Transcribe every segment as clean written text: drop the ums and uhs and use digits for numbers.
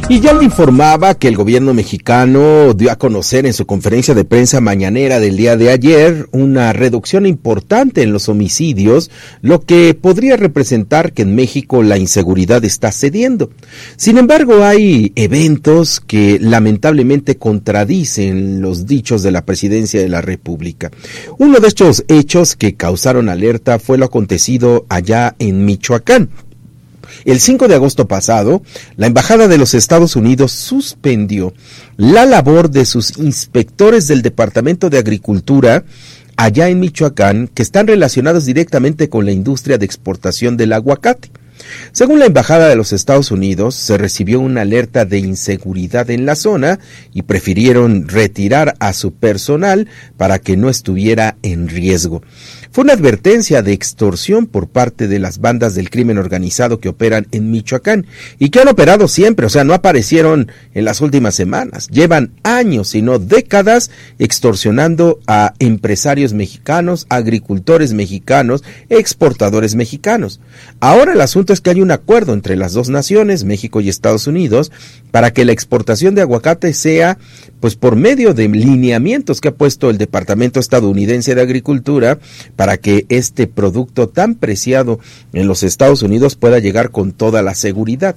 Y ya le informaba que el gobierno mexicano dio a conocer en su conferencia de prensa mañanera del día de ayer una reducción importante en los homicidios, lo que podría representar que en México la inseguridad está cediendo. Sin embargo, hay eventos que lamentablemente contradicen los dichos de la presidencia de la República. Uno de estos hechos que causaron alerta fue lo acontecido allá en Michoacán. El 5 de agosto pasado, la Embajada de los Estados Unidos suspendió la labor de sus inspectores del Departamento de Agricultura allá en Michoacán, que están relacionados directamente con la industria de exportación del aguacate. Según la Embajada de los Estados Unidos, se recibió una alerta de inseguridad en la zona y prefirieron retirar a su personal para que no estuviera en riesgo. Fue una advertencia de extorsión por parte de las bandas del crimen organizado que operan en Michoacán y que han operado siempre, o sea, no aparecieron en las últimas semanas. Llevan años, si no décadas, extorsionando a empresarios mexicanos, agricultores mexicanos, exportadores mexicanos. Ahora el asunto es que hay un acuerdo entre las dos naciones, México y Estados Unidos, para que la exportación de aguacate sea, pues por medio de lineamientos que ha puesto el Departamento Estadounidense de Agricultura, para que este producto tan preciado en los Estados Unidos pueda llegar con toda la seguridad.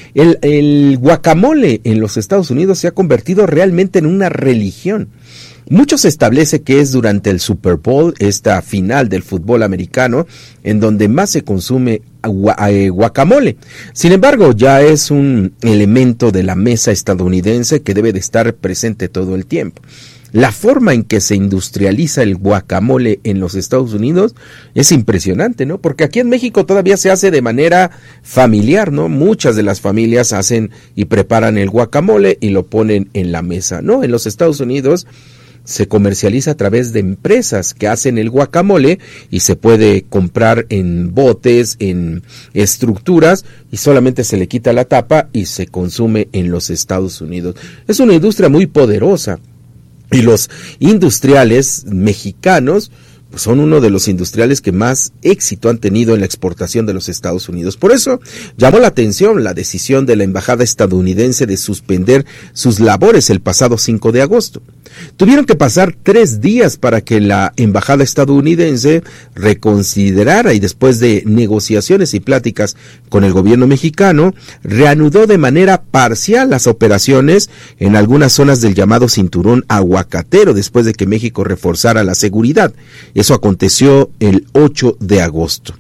El guacamole en los Estados Unidos se ha convertido realmente en una religión. Mucho se establece que es durante el Super Bowl, esta final del fútbol americano, en donde más se consume guacamole. Sin embargo, ya es un elemento de la mesa estadounidense que debe de estar presente todo el tiempo. La forma en que se industrializa el guacamole en los Estados Unidos es impresionante, ¿no? Porque aquí en México todavía se hace de manera familiar, ¿no? Muchas de las familias hacen y preparan el guacamole y lo ponen en la mesa, ¿no? En los Estados Unidos se comercializa a través de empresas que hacen el guacamole y se puede comprar en botes, en estructuras, y solamente se le quita la tapa y se consume en los Estados Unidos. Es una industria muy poderosa. Y los industriales mexicanos pues son uno de los industriales que más éxito han tenido en la exportación de los Estados Unidos. Por eso llamó la atención la decisión de la Embajada estadounidense de suspender sus labores el pasado 5 de agosto. Tuvieron que pasar 3 días para que la Embajada estadounidense reconsiderara y después de negociaciones y pláticas con el gobierno mexicano, reanudó de manera parcial las operaciones en algunas zonas del llamado cinturón aguacatero después de que México reforzara la seguridad. Eso aconteció el 8 de agosto.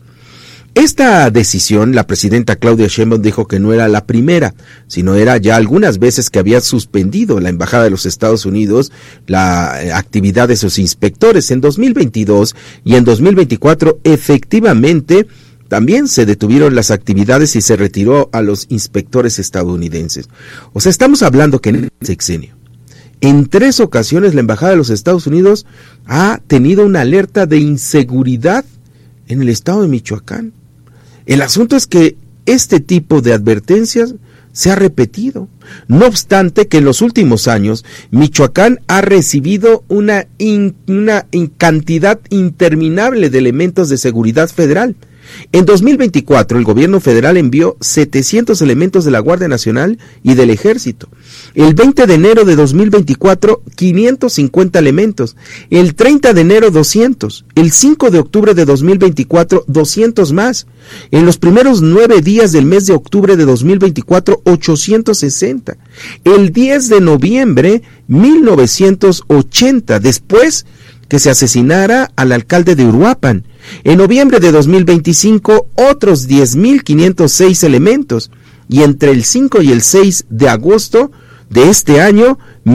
Esta decisión, la presidenta Claudia Sheinbaum dijo que no era la primera, sino era ya algunas veces que había suspendido la Embajada de los Estados Unidos la actividad de sus inspectores. En 2022 y en 2024 efectivamente también se detuvieron las actividades y se retiró a los inspectores estadounidenses. O sea, estamos hablando que en el sexenio, en 3 ocasiones la Embajada de los Estados Unidos ha tenido una alerta de inseguridad en el estado de Michoacán. El asunto es que este tipo de advertencias se ha repetido. No obstante que en los últimos años Michoacán ha recibido una cantidad interminable de elementos de seguridad federal. En 2024, el gobierno federal envió 700 elementos de la Guardia Nacional y del Ejército. El 20 de enero de 2024, 550 elementos. El 30 de enero, 200. El 5 de octubre de 2024, 200 más. En los primeros 9 días del mes de octubre de 2024, 860. El 10 de noviembre, 1980. Después que se asesinara al alcalde de Uruapan. En noviembre de 2025, otros 10,506 elementos. Y entre el 5 y el 6 de agosto de este año,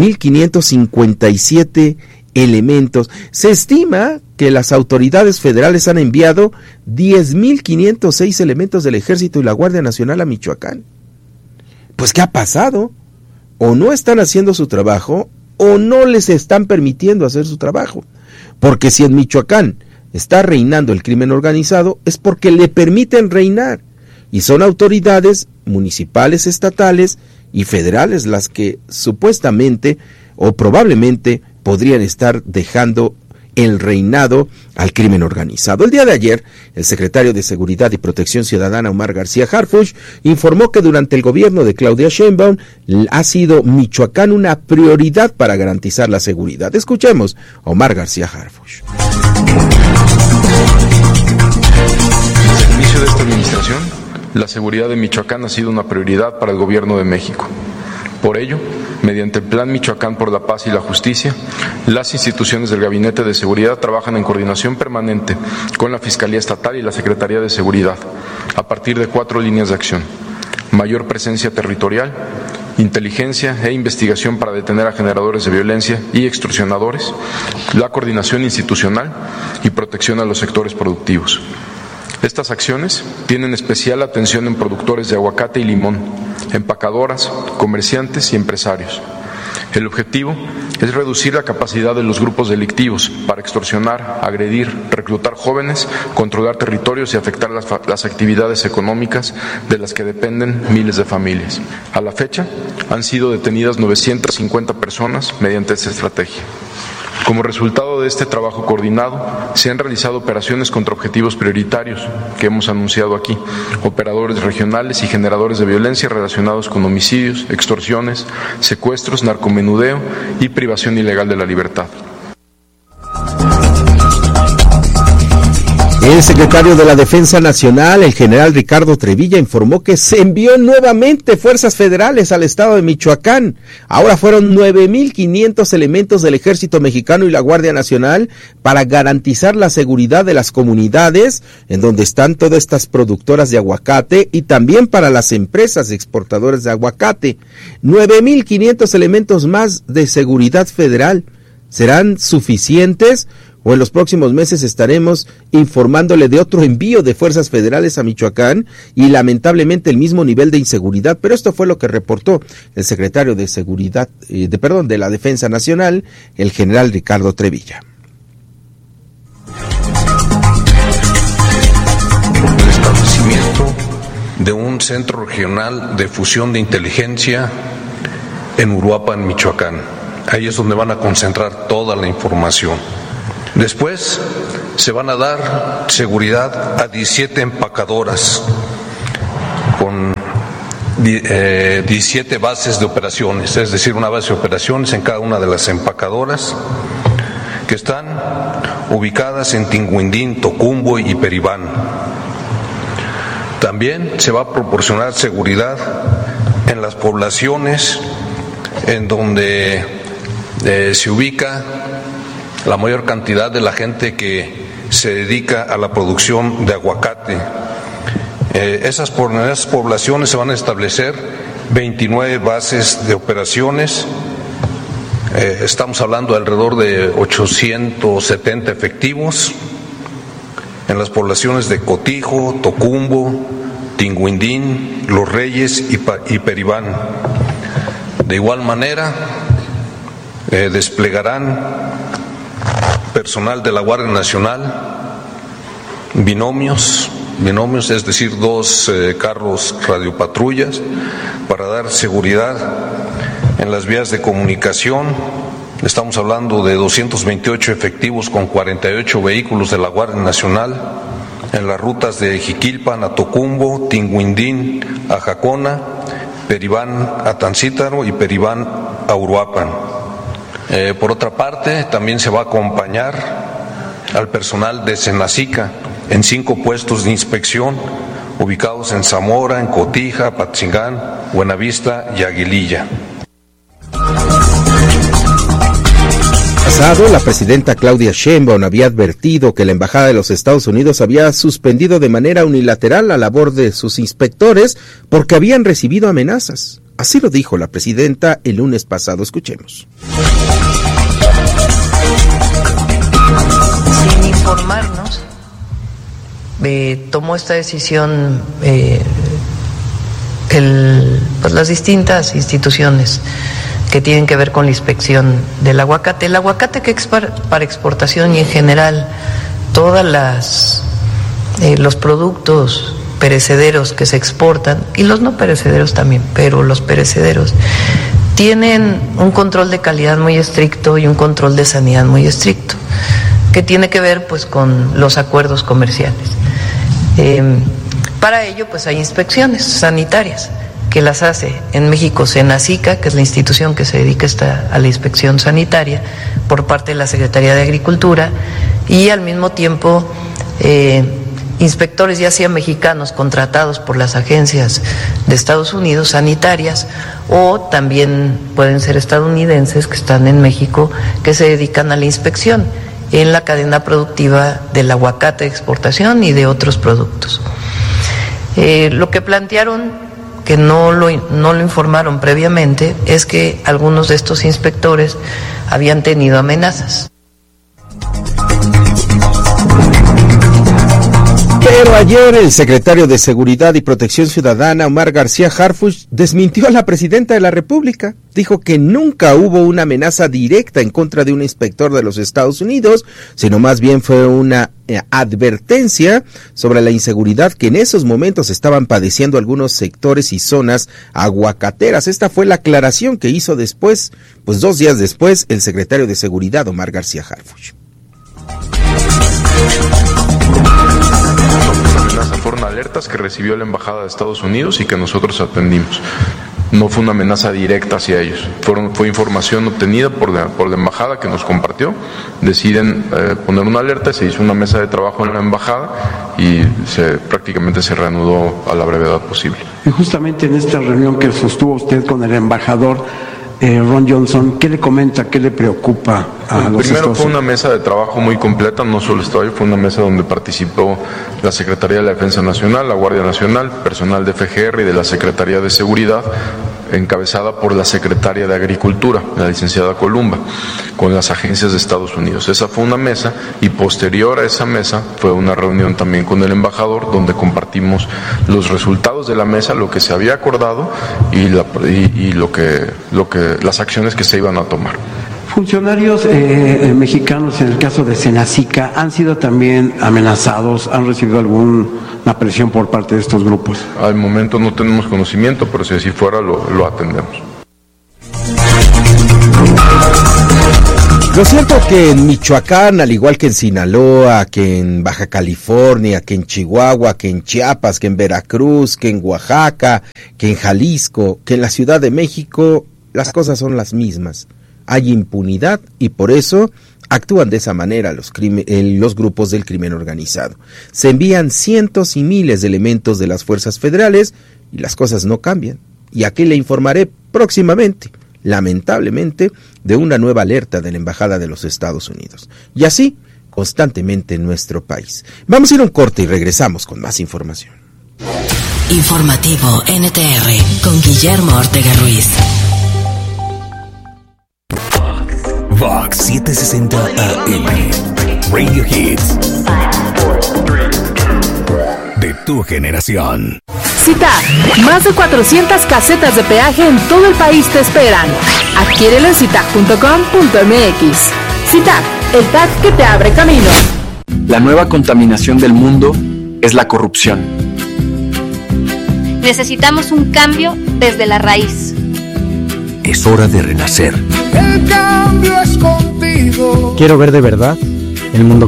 1,557 elementos. Se estima que las autoridades federales han enviado 10,506 elementos del Ejército y la Guardia Nacional a Michoacán. Pues, ¿qué ha pasado? O no están haciendo su trabajo, o no les están permitiendo hacer su trabajo. Porque si en Michoacán está reinando el crimen organizado, es porque le permiten reinar. Y son autoridades municipales, estatales y federales las que supuestamente o probablemente podrían estar dejando el reinado al crimen organizado. El día de ayer, el secretario de Seguridad y Protección Ciudadana, Omar García Harfuch, informó que durante el gobierno de Claudia Sheinbaum ha sido Michoacán una prioridad para garantizar la seguridad. Escuchemos a Omar García Harfuch. Desde el inicio de esta administración, la seguridad de Michoacán ha sido una prioridad para el gobierno de México. Por ello, mediante el Plan Michoacán por la Paz y la Justicia, las instituciones del Gabinete de Seguridad trabajan en coordinación permanente con la Fiscalía Estatal y la Secretaría de Seguridad, a partir de 4 líneas de acción: mayor presencia territorial, inteligencia e investigación para detener a generadores de violencia y extorsionadores, la coordinación institucional y protección a los sectores productivos. Estas acciones tienen especial atención en productores de aguacate y limón, empacadoras, comerciantes y empresarios. El objetivo es reducir la capacidad de los grupos delictivos para extorsionar, agredir, reclutar jóvenes, controlar territorios y afectar las actividades económicas de las que dependen miles de familias. A la fecha, han sido detenidas 950 personas mediante esta estrategia. Como resultado de este trabajo coordinado, se han realizado operaciones contra objetivos prioritarios que hemos anunciado aquí: operadores regionales y generadores de violencia relacionados con homicidios, extorsiones, secuestros, narcomenudeo y privación ilegal de la libertad. El secretario de la Defensa Nacional, el general Ricardo Trevilla, informó que se envió nuevamente fuerzas federales al estado de Michoacán. Ahora fueron 9,500 elementos del Ejército Mexicano y la Guardia Nacional para garantizar la seguridad de las comunidades en donde están todas estas productoras de aguacate y también para las empresas exportadoras de aguacate. 9,500 elementos más de seguridad federal. ¿Serán suficientes? O en los próximos meses estaremos informándole de otro envío de fuerzas federales a Michoacán y lamentablemente el mismo nivel de inseguridad, pero esto fue lo que reportó el secretario de Seguridad, de la Defensa Nacional, el general Ricardo Trevilla. El establecimiento de un centro regional de fusión de inteligencia en Uruapan, Michoacán. Ahí es donde van a concentrar toda la información. Después se van a dar seguridad a 17 empacadoras con 17 bases de operaciones, es decir, una base de operaciones en cada una de las empacadoras que están ubicadas en Tinguindín, Tocumbo y Peribán. También se va a proporcionar seguridad en las poblaciones en donde se ubica la mayor cantidad de la gente que se dedica a la producción de aguacate. Esas poblaciones se van a establecer 29 bases de operaciones. Estamos hablando de alrededor de 870 efectivos en las poblaciones de Cotijo, Tocumbo, Tinguindín, Los Reyes y Peribán. De igual manera, desplegarán personal de la Guardia Nacional, binomios, es decir, 2 carros radiopatrullas para dar seguridad en las vías de comunicación. Estamos hablando de 228 efectivos con 48 vehículos de la Guardia Nacional en las rutas de Jiquilpan a Tocumbo, Tinguindín a Jacona, Peribán a Tancítaro y Peribán a Uruapan. Por otra parte, también se va a acompañar al personal de Senacica en 5 puestos de inspección ubicados en Zamora, en Cotija, Patzingán, Buenavista y Aguililla. La presidenta Claudia Sheinbaum había advertido que la Embajada de los Estados Unidos había suspendido de manera unilateral la labor de sus inspectores porque habían recibido amenazas. Así lo dijo la presidenta el lunes pasado. Escuchemos. Sin informarnos, tomó esta decisión las distintas instituciones que tienen que ver con la inspección del aguacate. El aguacate que es para exportación y en general todas los productos perecederos que se exportan y los no perecederos también, pero los perecederos tienen un control de calidad muy estricto y un control de sanidad muy estricto. que tiene que ver pues con los acuerdos comerciales. Para ello pues hay inspecciones sanitarias que las hace en México Senacica, que es la institución que se dedica a la inspección sanitaria por parte de la Secretaría de Agricultura, y al mismo tiempo inspectores ya sea mexicanos contratados por las agencias de Estados Unidos sanitarias, o también pueden ser estadounidenses que están en México que se dedican a la inspección en la cadena productiva del aguacate de exportación y de otros productos. Lo que plantearon, que no lo informaron previamente, es que algunos de estos inspectores habían tenido amenazas. Pero ayer el secretario de Seguridad y Protección Ciudadana, Omar García Harfuch, desmintió a la presidenta de la República. Dijo que nunca hubo una amenaza directa en contra de un inspector de los Estados Unidos, sino más bien fue una advertencia sobre la inseguridad que en esos momentos estaban padeciendo algunos sectores y zonas aguacateras. Esta fue la aclaración que hizo después, pues 2 días después, el secretario de Seguridad, Omar García Harfuch. Fueron alertas que recibió la Embajada de Estados Unidos y que nosotros atendimos. No fue una amenaza directa hacia ellos. Fue información obtenida por la Embajada que nos compartió. Deciden poner una alerta, se hizo una mesa de trabajo en la Embajada y prácticamente se reanudó a la brevedad posible. Y justamente en esta reunión que sostuvo usted con el embajador Ron Johnson, ¿qué le comenta, qué le preocupa a los Primero fue una mesa de trabajo muy completa, no solo estaba yo, fue una mesa donde participó la Secretaría de la Defensa Nacional, la Guardia Nacional, personal de FGR y de la Secretaría de Seguridad, encabezada por la Secretaria de Agricultura, la licenciada Columba, con las agencias de Estados Unidos. Esa fue una mesa, y posterior a esa mesa fue una reunión también con el embajador, donde compartimos los resultados de la mesa, lo que se había acordado y las acciones que se iban a tomar. Funcionarios mexicanos, en el caso de Senacica, han sido también amenazados, han recibido alguna presión por parte de estos grupos. Al momento no tenemos conocimiento, pero si así fuera lo atendemos. Lo cierto que en Michoacán, al igual que en Sinaloa, que en Baja California, que en Chihuahua, que en Chiapas, que en Veracruz, que en Oaxaca, que en Jalisco, que en la Ciudad de México, las cosas son las mismas. Hay impunidad y por eso actúan de esa manera los grupos del crimen organizado. Se envían cientos y miles de elementos de las fuerzas federales y las cosas no cambian. Y aquí le informaré próximamente, lamentablemente, de una nueva alerta de la Embajada de los Estados Unidos. Y así, constantemente en nuestro país. Vamos a ir a un corte y regresamos con más información. Informativo NTR con Guillermo Ortega Ruiz. Vox 760 AM, Radio Hits, de tu generación. CITAC, más de 400 casetas de peaje en todo el país te esperan. Adquiérelo en citac.com.mx. CITAC, el TAC que te abre camino. La nueva contaminación del mundo es la corrupción. Necesitamos un cambio desde la raíz. Es hora de renacer. El cambio es contigo. Quiero ver de verdad el mundo